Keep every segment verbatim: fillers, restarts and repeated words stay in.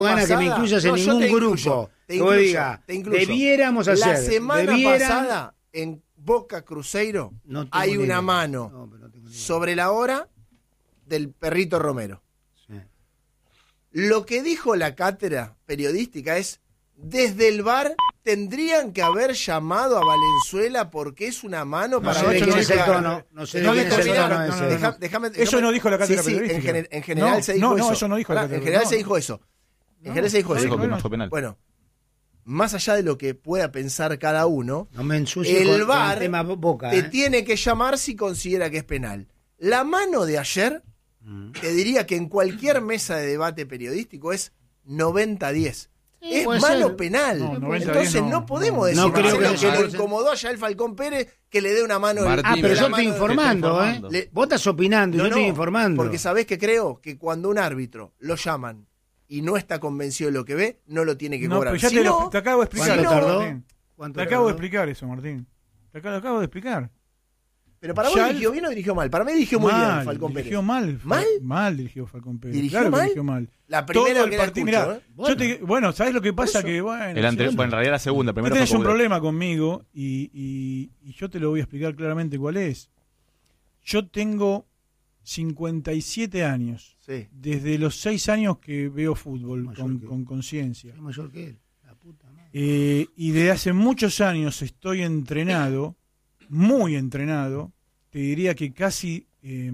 Gana que me incluyas en no, ningún te grupo. Incluyo, te incluyo, diga, te incluyo. Debiéramos hacer. La semana debieran... pasada, en Boca Cruzeiro, no hay una idea. mano no, no sobre la hora del perrito Romero. Sí. Lo que dijo la cátedra periodística es, desde el V A R tendrían que haber llamado a Valenzuela porque es una mano no para sé ver de quién es el tono. No sé de quién es el tono ese. Deja, déjame, déjame, eso no dijo la cátedra sí, sí, periodística. En, gener, en general no, se dijo no, eso. No, eso no dijo la Ahora, cátedra. En general no. se dijo eso. En no, general se dijo no eso. Dijo que no fue penal. Bueno, más allá de lo que pueda pensar cada uno, no me ensucie el con, V A R con el tema Boca, te ¿eh? tiene que llamar si considera que es penal. La mano de ayer, mm. te diría que en cualquier mesa de debate periodístico es noventa a diez. Sí, es mano ser. penal. No, Entonces no, no podemos no, decir no creo que, que lo incomodó a Yael Falcón Pérez que le dé una mano. Martín, ah, pero yo estoy informando, ¿eh? Le, Vos estás opinando, no, yo estoy informando. Porque sabés que creo que cuando un árbitro lo llaman y no está convencido de lo que ve, no lo tiene que no, cobrar. Pero ya si te, no, lo, te acabo de explicar. ¿Cuánto tardó? Martín. ¿Cuánto te tardó? acabo de explicar eso, Martín. Te acabo, te acabo de explicar. Pero para vos ya dirigió bien o dirigió mal. Para mí dirigió muy mal, bien Falcón Pérez. Dirigió mal. ¿Mal? Mal dirigió Falcón Pérez. ¿Dirigió claro mal? Que dirigió mal. La primera Todo el que partido, escucho, mirá, ¿eh? bueno. Yo te, bueno, ¿sabés lo que pasa? Que bueno, el anterior, bueno, en realidad la segunda, primero tenés un problema conmigo y, y, y yo te lo voy a explicar claramente cuál es. Yo tengo cincuenta y siete años. Sí. Desde los seis años que veo fútbol con, con conciencia. Es mayor que él. La puta madre. Eh, y desde hace muchos años estoy entrenado, muy entrenado, te diría que casi eh,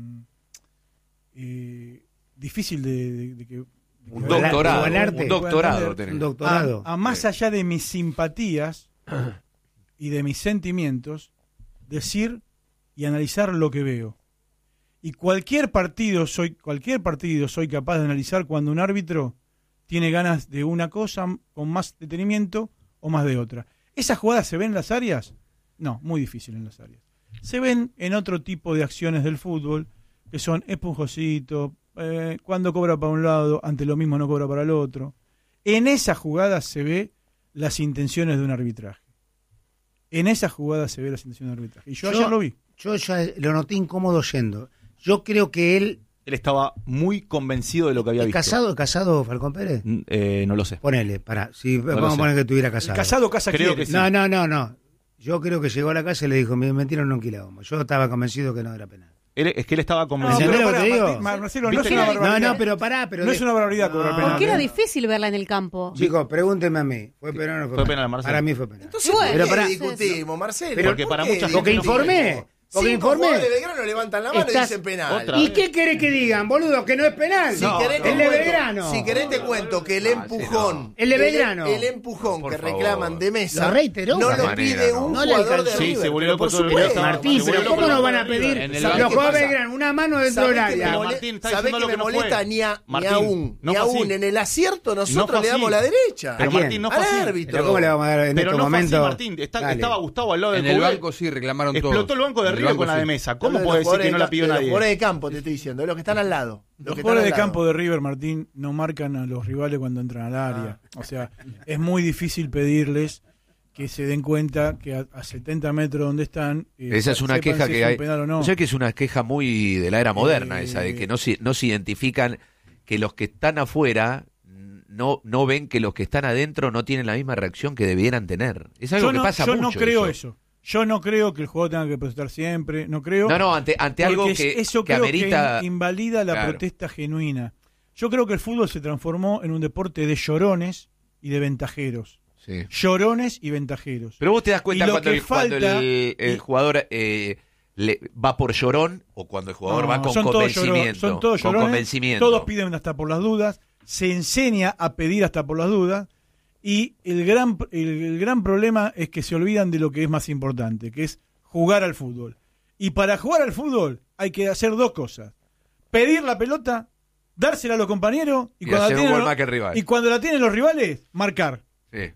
eh, difícil de, de, de que... Un doctorado, un doctorado, un doctorado. A, a más allá de mis simpatías y de mis sentimientos, decir y analizar lo que veo. Y cualquier partido soy, cualquier partido soy capaz de analizar cuando un árbitro tiene ganas de una cosa con más detenimiento o más de otra. ¿Esas jugadas se ven en las áreas? No, muy difícil en las áreas. Se ven en otro tipo de acciones del fútbol, que son esponjosito, eh, cuando cobra para un lado, ante lo mismo no cobra para el otro. En esas jugadas se ve las intenciones de un arbitraje. En esas jugadas se ve las intenciones de un arbitraje. Y yo, yo ayer lo vi. Yo ya lo noté incómodo yendo. Yo creo que él... Él estaba muy convencido de lo que había visto. ¿Casado, casado Falcón Pérez? Eh, no lo sé. Ponele, pará. Si no vamos a poner que estuviera casado. El casado casa creo quiere. que sí. No, no, no, no. Yo creo que llegó a la casa y le dijo, me metieron un quilombo. Yo estaba convencido que no era penal. Él, es que él estaba convencido. No, pero pará, pará, digo? Martín, Marcelo, no ¿Viste? es una barbaridad. No, no, pero pará. Pero no de... es una barbaridad cobrar no, penal. Porque era ¿eh? difícil verla en el campo. Chicos, pregúnteme a mí. ¿Fue penal o no fue, fue penal? penal, Marcelo. Para mí fue penal. Entonces, bueno, pero pero para pará, discutimos, Marcelo. Pero porque para muchas porque informé. Porque Cinco informé. jugadores de Belgrano levantan la mano Estás... y dicen penal. Otra ¿Y vez. qué querés que digan, boludo? Que no es penal. Si querés el te de cuento, Belgrano. Si querés te cuento que el empujón, El de Belgrano. El, el empujón Por que favor. reclaman de mesa, Lo reiteró. no De lo manera, pide no. un No le jugador de alcanzó. Sí, River. se volvió pero loco por todo el supuesto. mundo. Martín, Se pero volvió ¿cómo loco no todo van a el pedir? En el Los banco. jugadores ¿Qué pasa? Belgrano, una mano dentro del ¿Sabés qué me área. Pero mole- Martín, está ¿Sabés diciendo que lo me que no molesta? fue. Ni, a, Martín, ni aún, no ni fue aún así. en el acierto No nosotros fue le damos así. la derecha. Pero ¿A quién? Martín, no fue Al así. árbitro. Pero ¿cómo le vamos a dar en Pero este no momento? fue así, Martín. Está, Dale. estaba Gustavo al lado del En el Coudet. banco sí reclamaron todos. Explotó el banco de En el River banco con la sí. de mesa. Hablo ¿Cómo de puede los decir que no jugadores la de pidió ca- de nadie? Los jugadores de campo, te estoy diciendo, de los que están al lado. Los que están jugadores de al lado. campo de River, Martín, no marcan a los rivales cuando entran al área. O sea, es muy difícil pedirles que se den cuenta que a, a setenta metros donde están... eh, Esa es una sepan queja si que es un hay. penal o no. O sea que es una queja muy de la era moderna, Eh, esa, de que no se, no se identifican, que los que están afuera no, no ven que los que están adentro no tienen la misma reacción que debieran tener. Es algo yo que no, pasa yo mucho. no creo eso. Yo no creo que el jugador tenga que protestar siempre. No creo. No, no, ante, ante algo porque que, eso que creo amerita... que invalida la Claro. protesta genuina. Yo creo que el fútbol se transformó en un deporte de llorones y de ventajeros. Sí. Llorones y ventajeros. Pero vos te das cuenta Y lo cuando, que el, cuando falta- el, el y- jugador eh, le, va por llorón o cuando el jugador No, va con son todos convencimiento. llorones, son todos con llorones, convencimiento. todos piden hasta por las dudas, se enseña a pedir hasta por las dudas, y el gran, el, el gran problema es que se olvidan de lo que es más importante, que es jugar al fútbol. Y para jugar al fútbol hay que hacer dos cosas: pedir la pelota, dársela a los compañeros, y, Y cuando, hacer la un tienen, gol los- más que el rival. y cuando la tienen los rivales, marcar. Sí.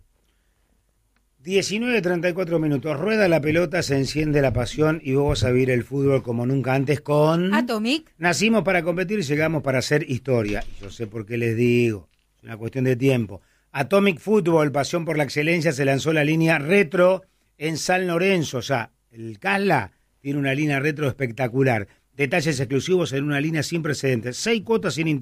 diecinueve treinta y cuatro minutos. Rueda la pelota, se enciende la pasión y vos vas a vivir el fútbol como nunca antes con... Atomic. Nacimos para competir y llegamos para hacer historia. Y yo sé por qué les digo. Es una cuestión de tiempo. Atomic Fútbol, pasión por la excelencia, se lanzó la línea retro en San Lorenzo. O sea, el Casla tiene una línea retro espectacular. Detalles exclusivos en una línea sin precedentes. Seis cuotas sin interés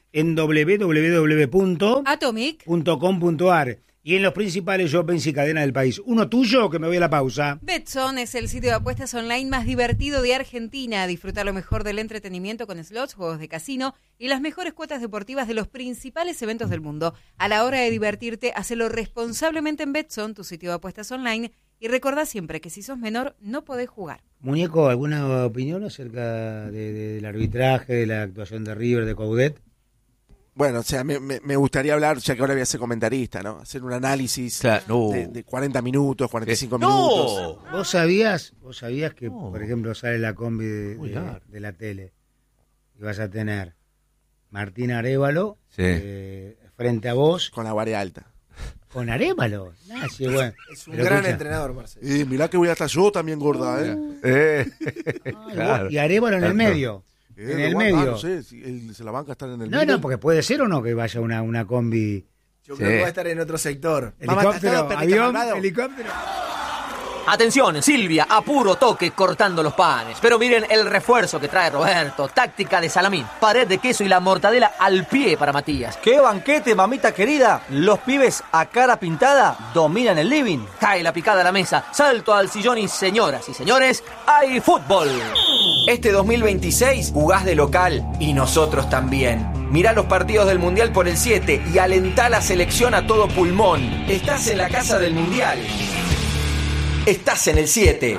en doble u doble u doble u punto atomic punto com punto a r y en los principales shoppings y cadenas del país. ¿Uno tuyo? Que me voy a la pausa. Betson es el sitio de apuestas online más divertido de Argentina. Disfruta lo mejor del entretenimiento con slots, juegos de casino y las mejores cuotas deportivas de los principales eventos del mundo. A la hora de divertirte, hacelo responsablemente en Betson, tu sitio de apuestas online. Y recordá siempre que si sos menor, no podés jugar. Muñeco, ¿alguna opinión acerca de, de, del arbitraje, de la actuación de River, de Coudet? Bueno, o sea, me, me, me gustaría hablar, ya que ahora voy a ser comentarista, ¿no? Hacer un análisis Claro, no. de, de cuarenta minutos, cuarenta y cinco Eh, no. minutos. ¿Vos sabías, vos sabías que, No. por ejemplo, sale la combi de, Muy de, largo. de la tele y vas a tener Martín Arévalo Sí. eh, frente a vos Con la guardia alta. con Arévalo? Ah, sí, bueno. Es un Pero gran escucha, entrenador, Marcelo. Y mirá que voy a estar yo también gorda, ¿eh? Eh, ay, claro. vos- y Arévalo en el Claro. medio. Eh, en el lo- medio. ah, no sé, si él se la banca estar en el No, medio. no, porque puede ser o no que vaya una, una combi. Yo Sí. creo que va a estar en otro sector. Mamá, Helicóptero, ¿estás todo, perrito avión, malvado? helicóptero. Atención, Silvia, a puro toque cortando los panes. Pero miren el refuerzo que trae Roberto. Táctica de salamín, pared de queso y la mortadela al pie para Matías. ¡Qué banquete, mamita querida! Los pibes a cara pintada dominan el living. Cae la picada a la mesa, salto al sillón y señoras y señores, hay fútbol. Este dos mil veintiséis jugás de local y nosotros también. Mirá los partidos del Mundial por el siete y alentá la selección a todo pulmón. Estás en la casa del Mundial. Estás en el siete.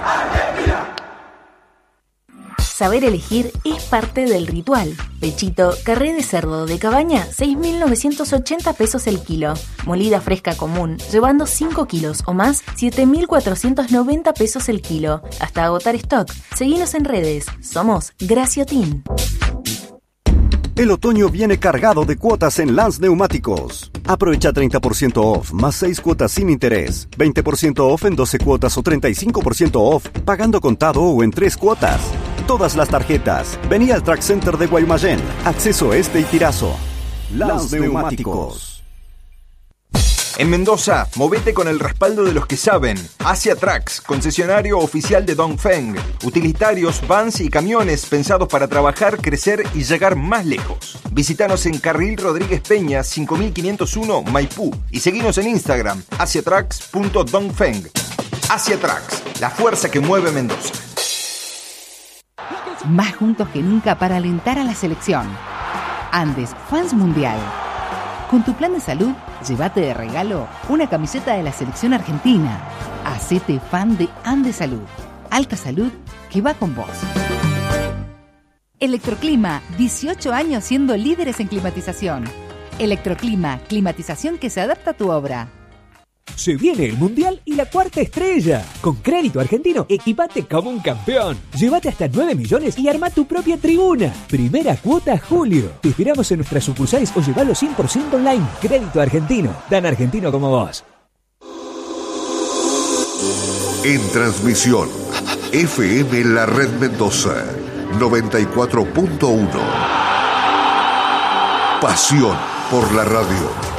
Saber elegir es parte del ritual. Pechito, carré de cerdo de cabaña, seis mil novecientos ochenta pesos el kilo. Molida fresca común, llevando cinco kilos o más, siete mil cuatrocientos noventa pesos el kilo. Hasta agotar stock. Seguinos en redes. Somos Graciotin. El otoño viene cargado de cuotas en Lance Neumáticos. Aprovecha treinta por ciento off, más seis cuotas sin interés, veinte por ciento off en doce cuotas o treinta y cinco por ciento off pagando contado o en tres cuotas. Todas las tarjetas. Vení al Track Center de Guaymallén, acceso este y Tirazo. Lance Neumáticos. En Mendoza, movete con el respaldo de los que saben. Asia Trucks, concesionario oficial de Dongfeng. Utilitarios, vans y camiones pensados para trabajar, crecer y llegar más lejos. Visítanos en Carril Rodríguez Peña, cinco mil quinientos uno, Maipú. Y seguinos en Instagram, asiatrucks punto dongfeng. Asia Trucks, la fuerza que mueve Mendoza. Más juntos que nunca para alentar a la selección. Andes Fans Mundial. Con tu plan de salud, llévate de regalo una camiseta de la selección argentina. Hacete fan de Andes Salud. Alta salud que va con vos. Electroclima, dieciocho años siendo líderes en climatización. Electroclima, climatización que se adapta a tu obra. Se viene el Mundial y la cuarta estrella. Con Crédito Argentino, equipate como un campeón. Llévate hasta nueve millones y arma tu propia tribuna. Primera cuota julio. Te esperamos en nuestras sucursales o llevalo cien por ciento online. Crédito Argentino, tan argentino como vos. En transmisión, F M La Red Mendoza, noventa y cuatro punto uno. Pasión por la radio.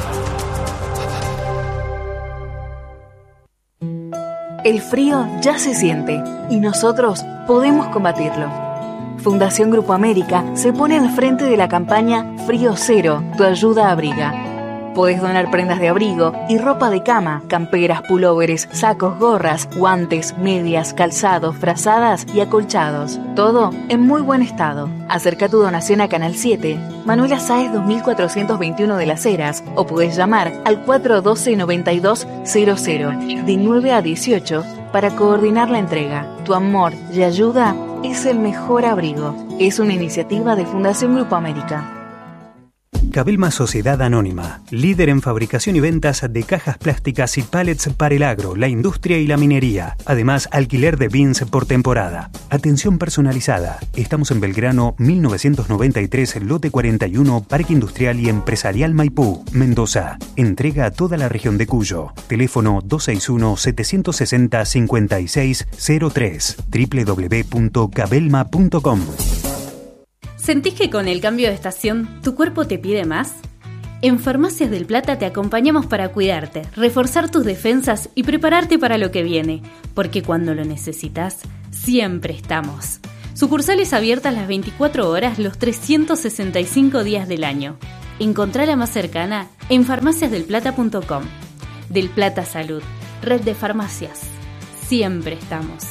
El frío ya se siente y nosotros podemos combatirlo. Fundación Grupo América se pone al frente de la campaña Frío Cero, tu ayuda abriga. Podés donar prendas de abrigo y ropa de cama, camperas, pulóveres, sacos, gorras, guantes, medias, calzados, frazadas y acolchados. Todo en muy buen estado. Acerca tu donación a Canal siete, Manuela Sáez dos mil cuatrocientos veintiuno de Las Heras, o podés llamar al cuatro uno dos, noventa y dos cero cero de nueve a dieciocho para coordinar la entrega. Tu amor y ayuda es el mejor abrigo. Es una iniciativa de Fundación Grupo América. Cabelma Sociedad Anónima, líder en fabricación y ventas de cajas plásticas y pallets para el agro, la industria y la minería. Además, alquiler de bins por temporada. Atención personalizada. Estamos en Belgrano mil novecientos noventa y tres, lote cuarenta y uno, Parque Industrial y Empresarial Maipú, Mendoza. Entrega a toda la región de Cuyo. Teléfono dos seis uno, siete seis cero, cinco seis cero tres. doble u doble u doble u punto cabelma punto com. ¿Sentís que con el cambio de estación tu cuerpo te pide más? En Farmacias del Plata te acompañamos para cuidarte, reforzar tus defensas y prepararte para lo que viene, porque cuando lo necesitas, siempre estamos. Sucursales abiertas las veinticuatro horas, los trescientos sesenta y cinco días del año. Encontrá la más cercana en farmacias del plata punto com. Del Plata Salud, red de farmacias. Siempre estamos.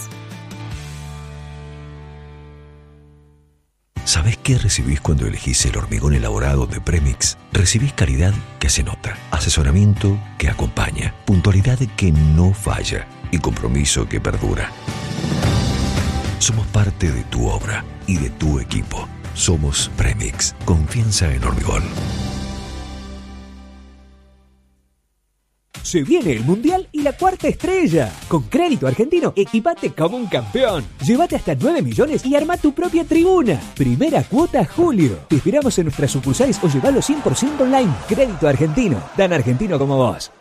¿Sabés qué recibís cuando elegís el hormigón elaborado de Premix? Recibís calidad que se nota, asesoramiento que acompaña, puntualidad que no falla y compromiso que perdura. Somos parte de tu obra y de tu equipo. Somos Premix. Confianza en hormigón. Se viene el Mundial y la cuarta estrella. Con Crédito Argentino, equipate como un campeón. Llévate hasta nueve millones y arma tu propia tribuna. Primera cuota julio. Te esperamos en nuestras sucursales o llevalo cien por ciento online. Crédito Argentino. Tan argentino como vos.